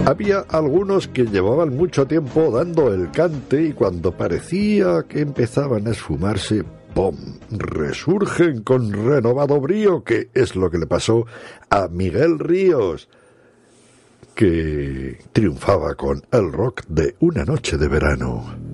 Había algunos que llevaban mucho tiempo dando el cante y cuando parecía que empezaban a esfumarse, ¡pum!, resurgen con renovado brío, que es lo que le pasó a Miguel Ríos, que triunfaba con el rock de Una noche de verano.